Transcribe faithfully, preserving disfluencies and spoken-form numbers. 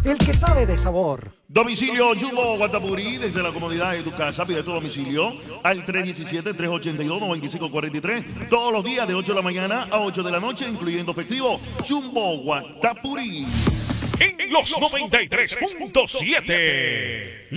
el que sabe de sabor. Domicilio Jumbo Guatapurí, desde la comodidad de tu casa. Pide tu domicilio al tres uno siete, tres ocho dos, nueve cinco cuatro tres. Todos los días de ocho de la mañana a ocho de la noche, incluyendo festivo. Jumbo Guatapurí. En los noventa y tres punto siete.